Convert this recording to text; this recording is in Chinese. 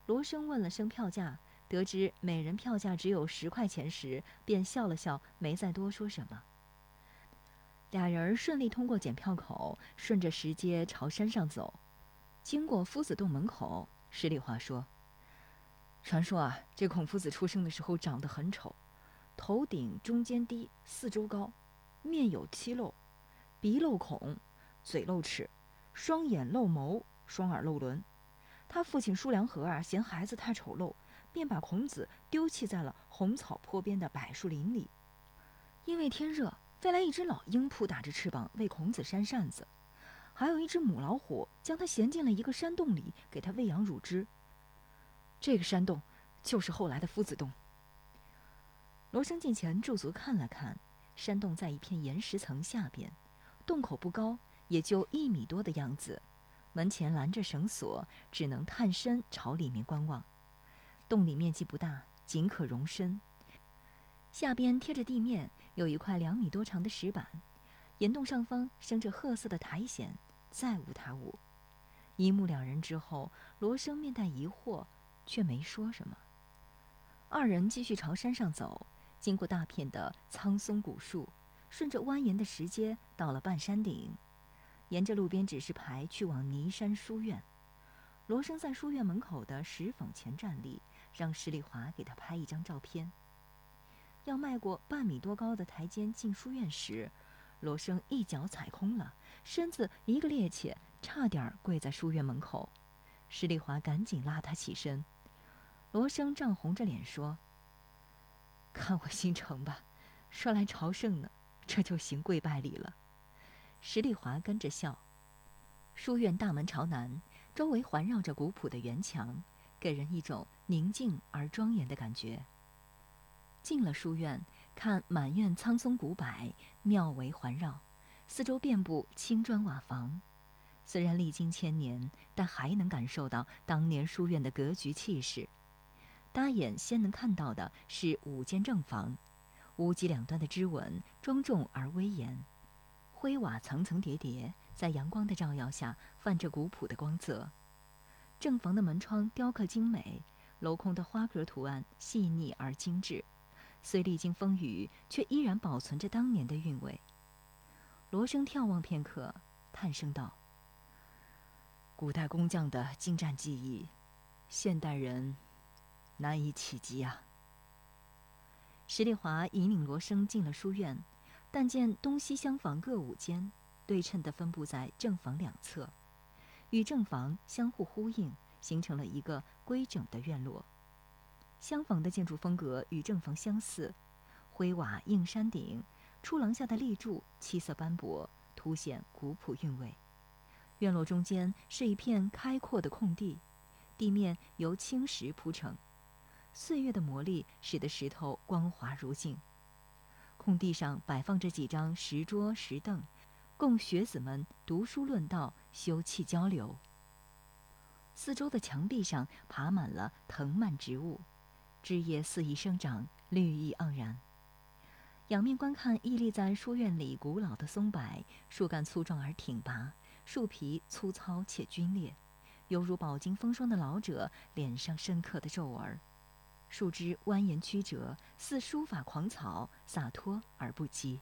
罗生问了声票价，得知每人票价只有10块钱时，便笑了笑，没再多说什么。俩人顺利通过检票口，顺着石阶朝山上走。经过夫子洞门口，十里华说：“传说啊，这孔夫子出生的时候长得很丑，头顶中间低，四周高，面有7漏，鼻漏孔，嘴漏齿，双眼漏眸，双耳漏轮。他父亲叔良和啊，嫌孩子太丑陋，便把孔子丢弃在了红草坡边的柏树林里。因为天热，飞来一只老鹰，扑打着翅膀为孔子扇扇子，还有一只母老虎将他衔进了一个山洞里，给他喂养乳汁。这个山洞就是后来的夫子洞。”罗生近前驻足看了看，山洞在一片岩石层下边，洞口不高，也就1米多的样子。门前拦着绳索，只能探身朝里面观望。洞里面积不大，仅可容身。下边贴着地面有一块2米多长的石板，岩洞上方生着褐色的苔藓，再无他物。一目了然之后，罗生面带疑惑，却没说什么。二人继续朝山上走，经过大片的苍松古树，顺着蜿蜒的石阶到了半山顶，沿着路边指示牌去往尼山书院。罗生在书院门口的石舫前站立，让十里华给他拍一张照片。要迈过半米多高的台阶进书院时，罗生一脚踩空了，身子一个趔趄，差点跪在书院门口。十里华赶紧拉他起身。罗生涨红着脸说：“看我心诚吧，说来朝圣呢，这就行跪拜礼了。”十里华跟着笑。书院大门朝南，周围环绕着古朴的圆墙，给人一种宁静而庄严的感觉。进了书院，看满院苍松古柏，庙围环绕，四周遍布青砖瓦房。虽然历经1000年，但还能感受到当年书院的格局气势。搭眼先能看到的是5间正房，屋脊两端的支纹庄重而威严，灰瓦层层叠叠，在阳光的照耀下泛着古朴的光泽。正房的门窗雕刻精美，镂空的花格图案细腻而精致，虽历经风雨，却依然保存着当年的韵味。罗生眺望片刻，叹声道：“古代工匠的精湛技艺，现代人难以企及啊。”十里华引领罗生进了书院，但见东西厢房各5间，对称地分布在正房两侧，与正房相互呼应，形成了一个规整的院落。厢房的建筑风格与正房相似，灰瓦映山顶，出廊下的立柱七色斑驳，凸显古朴韵味。院落中间是一片开阔的空地，地面由青石铺成，岁月的磨砺使得石头光滑如镜。空地上摆放着几张石桌石凳，供学子们读书论道、休憩交流。四周的墙壁上爬满了藤蔓植物，枝叶肆意生长，绿意盎然。仰面观看屹立在书院里古老的松柏，树干粗壮而挺拔，树皮粗糙且皲裂，犹如饱经风霜的老者脸上深刻的皱纹。树枝蜿蜒曲折，似书法狂草，洒脱而不羁。